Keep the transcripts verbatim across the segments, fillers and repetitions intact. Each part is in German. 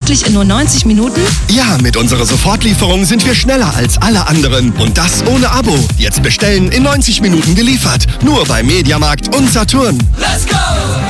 wirklich in nur neunzig Minuten? Ja, mit unserer Sofortlieferung sind wir schneller als alle anderen. Und das ohne Abo. Jetzt bestellen, in neunzig Minuten geliefert. Nur bei Mediamarkt und Saturn. Let's go!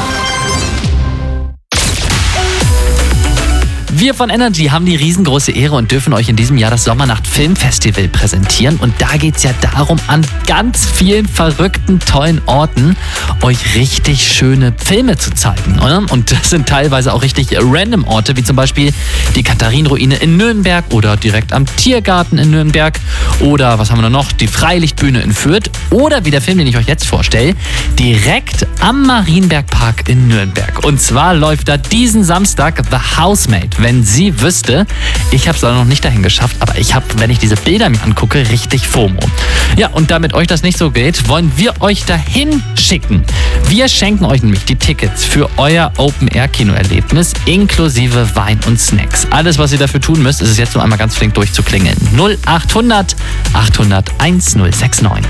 Wir von Energy haben die riesengroße Ehre und dürfen euch in diesem Jahr das Sommernacht Filmfestival präsentieren. Und da geht es ja darum, an ganz vielen verrückten, tollen Orten euch richtig schöne Filme zu zeigen, oder? Und das sind teilweise auch richtig random Orte, wie zum Beispiel die Katharinenruine in Nürnberg oder direkt am Tiergarten in Nürnberg oder, was haben wir noch, die Freilichtbühne in Fürth oder wie der Film, den ich euch jetzt vorstelle, direkt am Marienbergpark in Nürnberg. Und zwar läuft da diesen Samstag The Housemaid. Wenn sie wüsste, ich habe es noch nicht dahin geschafft, aber ich habe, wenn ich diese Bilder mir angucke, richtig FOMO. Ja, und damit euch das nicht so geht, wollen wir euch dahin schicken. Wir schenken euch nämlich die Tickets für euer Open-Air-Kino-Erlebnis inklusive Wein und Snacks. Alles, was ihr dafür tun müsst, ist es jetzt nur einmal ganz flink durchzuklingeln. null achthundert achthundert eintausendneun.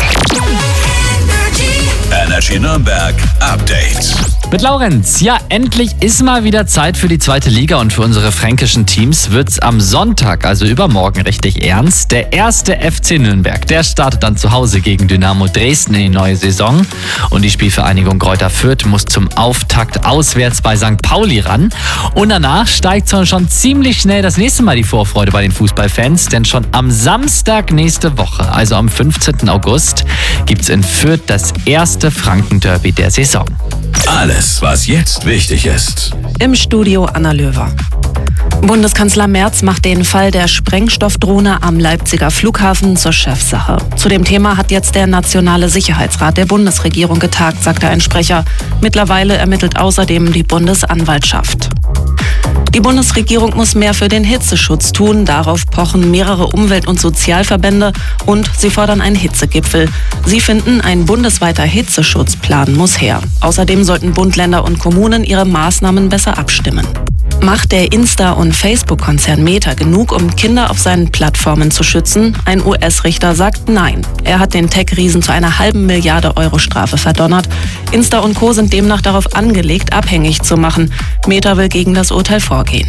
Energy Nürnberg Update. Mit Laurenz, ja, endlich ist mal wieder Zeit für die zweite Liga und für unsere fränkischen Teams wird's am Sonntag, also übermorgen, richtig ernst. Der erste F C Nürnberg, der startet dann zu Hause gegen Dynamo Dresden in die neue Saison und die Spielvereinigung Greuther Fürth muss zum Auftakt auswärts bei Sankt Pauli ran und danach steigt schon ziemlich schnell das nächste Mal die Vorfreude bei den Fußballfans, denn schon am Samstag nächste Woche, also am fünfzehnten August, gibt's in Fürth das erste Franken-Derby der Saison. Alles, was jetzt wichtig ist. Im Studio Anna Löwer. Bundeskanzler Merz macht den Fall der Sprengstoffdrohne am Leipziger Flughafen zur Chefsache. Zu dem Thema hat jetzt der Nationale Sicherheitsrat der Bundesregierung getagt, sagte ein Sprecher. Mittlerweile ermittelt außerdem die Bundesanwaltschaft. Die Bundesregierung muss mehr für den Hitzeschutz tun. Darauf pochen mehrere Umwelt- und Sozialverbände und sie fordern einen Hitzegipfel. Sie finden, ein bundesweiter Hitzeschutzplan muss her. Außerdem sollten Bund, Länder und Kommunen ihre Maßnahmen besser abstimmen. Macht der Insta- und Facebook-Konzern Meta genug, um Kinder auf seinen Plattformen zu schützen? Ein U S-Richter sagt nein. Er hat den Tech-Riesen zu einer halben Milliarde Euro Strafe verdonnert. Insta und Co. sind demnach darauf angelegt, abhängig zu machen. Meta will gegen das Urteil vorgehen.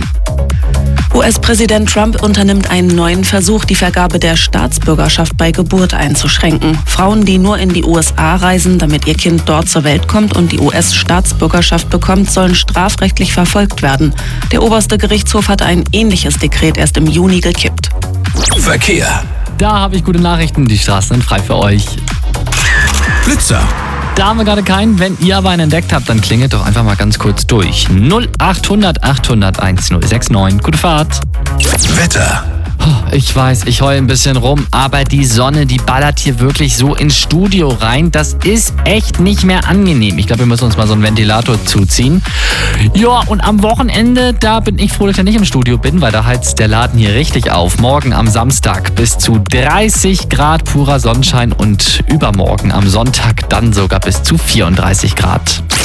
U S-Präsident Trump unternimmt einen neuen Versuch, die Vergabe der Staatsbürgerschaft bei Geburt einzuschränken. Frauen, die nur in die U S A reisen, damit ihr Kind dort zur Welt kommt und die U S-Staatsbürgerschaft bekommt, sollen strafrechtlich verfolgt werden. Der oberste Gerichtshof hat ein ähnliches Dekret erst im Juni gekippt. Verkehr. Da habe ich gute Nachrichten, die Straßen sind frei für euch. Blitzer. Da haben wir gerade keinen. Wenn ihr aber einen entdeckt habt, dann klingelt doch einfach mal ganz kurz durch. null achthundert achthundert eintausendneun. Gute Fahrt. Wetter. Ich weiß, ich heule ein bisschen rum, aber die Sonne, die ballert hier wirklich so ins Studio rein. Das ist echt nicht mehr angenehm. Ich glaube, wir müssen uns mal so einen Ventilator zuziehen. Ja, und am Wochenende, da bin ich froh, dass ich nicht im Studio bin, weil da heizt der Laden hier richtig auf. Morgen am Samstag bis zu dreißig Grad purer Sonnenschein und übermorgen am Sonntag dann sogar bis zu vierunddreißig Grad.